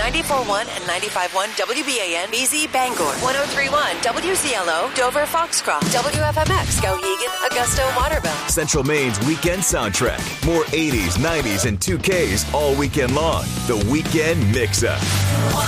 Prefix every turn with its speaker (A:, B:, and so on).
A: 94.1 and 95.1 WBAN, BZ Bangor, 103.1 WCLO, Dover Foxcroft, WFMX, Skowhegan, Augusta, Waterville.
B: Central Maine's weekend soundtrack. More 80s, 90s, and 2Ks all weekend long. The Weekend Mix-Up.